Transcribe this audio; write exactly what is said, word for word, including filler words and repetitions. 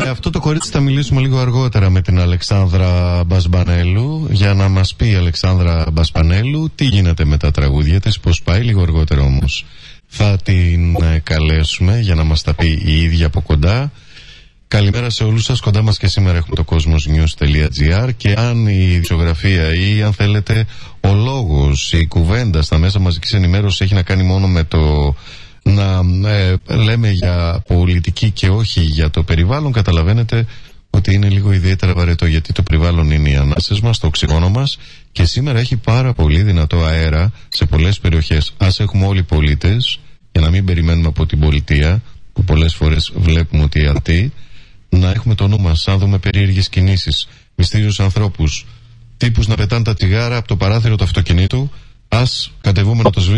Με αυτό το κορίτσι θα μιλήσουμε λίγο αργότερα με την Αλεξάνδρα Μπασπανέλου, για να μας πει η Αλεξάνδρα Μπασπανέλου τι γίνεται με τα τραγούδια της, πώς πάει. Λίγο αργότερα όμως θα την καλέσουμε για να μας τα πει η ίδια από κοντά. Καλημέρα σε όλους σας. Κοντά μας και σήμερα έχουμε το cosmosnews.gr, και αν η ειδησιογραφία ή αν θέλετε ο λόγος, η κουβέντα στα μέσα μαζικής ενημέρωσης έχει να κάνει μόνο με το να ε, λέμε για πολιτική και όχι για το περιβάλλον, καταλαβαίνετε ότι είναι λίγο ιδιαίτερα βαρετό, γιατί το περιβάλλον είναι οι ανάσες μας, το οξυγόνο μας, και σήμερα έχει πάρα πολύ δυνατό αέρα σε πολλές περιοχές. Ας έχουμε όλοι οι πολίτες, για να μην περιμένουμε από την πολιτεία, που πολλές φορές βλέπουμε ότι αρτεί, να έχουμε το νου μας, αν δούμε περίεργες κινήσεις, μυστήριους ανθρώπους, τύπους να πετάνε τα τσιγάρα από το παράθυρο του αυτοκινήτου, ας κατεβούμε να το σβήσουμε.